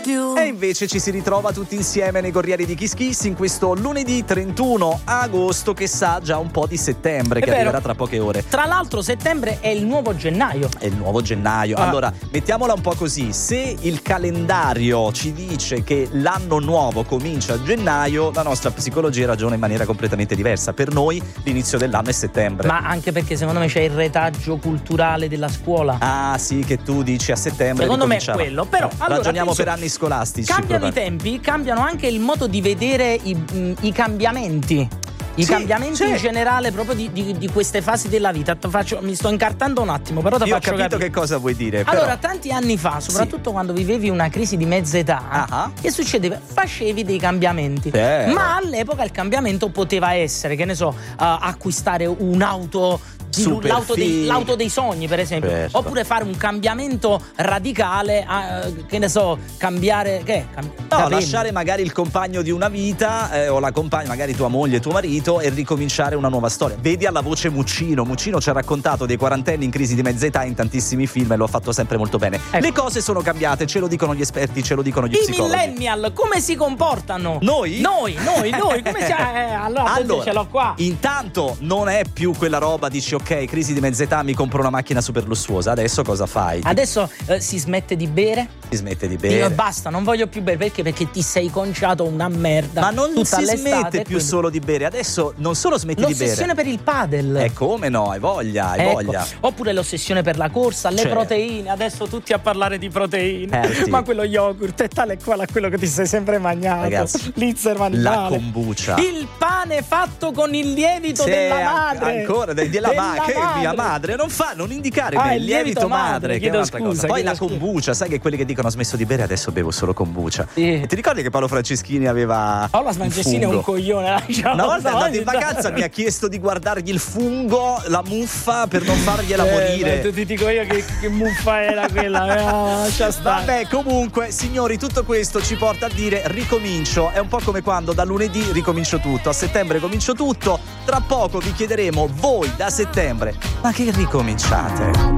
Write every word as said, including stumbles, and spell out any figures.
più. E invece ci si ritrova tutti insieme nei Corrieri di Kiss Kiss in questo lunedì trentuno agosto che sa già un po' di settembre, È che vero. arriverà tra poche ore. Tra l'altro settembre è il nuovo gennaio. È il nuovo gennaio. Ah. Allora, mettiamola un po' così: se il calendario ci dice che l'anno nuovo comincia a gennaio, la nostra psicologia ragiona in maniera completamente diversa. Per noi l'inizio dell'anno è settembre. Ma anche perché secondo me c'è il retaggio culturale della scuola. Ah sì, che tu dici a settembre Secondo me è ricominciava. quello, però allora, ragioniamo penso, per anni scolastici. cambiano i probabilmente. tempi, cambiano anche il modo di vedere i, mh, i cambiamenti. I Sì, cambiamenti sì. in generale proprio di, di, di queste fasi della vita. Te faccio, mi sto incartando un attimo, però ti Io ho faccio capito capire. che cosa vuoi dire. Allora, però... tanti anni fa, soprattutto quando vivevi una crisi di mezza età, Ah. che succedeva? Facevi dei cambiamenti. Vero. Ma all'epoca il cambiamento poteva essere, che ne so, uh, acquistare un'auto. Di, Super l'auto, dei, figo. l'auto dei sogni, per esempio. Certo. Oppure fare un cambiamento radicale, uh, che ne so, cambiare. Che? Cam- No, capelli. lasciare magari il compagno di una vita eh, o la compagna, magari tua moglie, tuo marito, e ricominciare una nuova storia. Vedi alla voce Muccino. Muccino ci ha raccontato dei quarantenni in crisi di mezza età in tantissimi film e lo ha fatto sempre molto bene. Ecco. Le cose sono cambiate, ce lo dicono gli esperti, ce lo dicono gli I psicologi. millennial come si comportano? Noi? Noi, noi, noi. Come si eh, allora, Allora, ce l'ho qua. intanto non è più quella roba, dici ok, crisi di mezza età, mi compro una macchina super lussuosa. Adesso cosa fai? Ti, Adesso eh, si smette di bere. ti smette di Dico, bere. basta, non voglio più bere. Perché? Perché ti sei conciato una merda. Ma non tutta si l'estate, smette più quindi- solo di bere. Adesso non solo smetti di L'ossessione bere. per il padel. E come no, hai voglia, hai Ecco. voglia. Oppure l'ossessione per la corsa, le Certo. proteine. Adesso tutti a parlare di proteine. Healthy. Ma quello yogurt è tale e quale a quello che ti sei sempre mangiato. Ragazzi, L'Inzer La animale. kombucha. Il pane fatto con il lievito Sì, della an- madre. ancora de- della, Della ma- che madre. mia madre non fa, non indicare Ah, me, il il lievito madre, che è chiedo un'altra scusa, cosa. Poi chiedo la scusa. kombucha, sai che quelli che dicono ho smesso di bere adesso bevo solo kombucha. Sì. E ti ricordi che Paolo Franceschini aveva Paola un Smangesini è fungo? un coglione. lasciamo Una volta è andato in stare. vacanza, mi ha chiesto di guardargli il fungo, la muffa, per non fargliela Eh, morire. ma ti dico io che, che muffa era quella. eh, lascia stare. Vabbè, comunque, signori, tutto questo ci porta a dire ricomincio. È un po' come quando da lunedì ricomincio tutto, a settembre comincio tutto. Tra poco vi chiederemo voi da settembre, ma che ricominciate?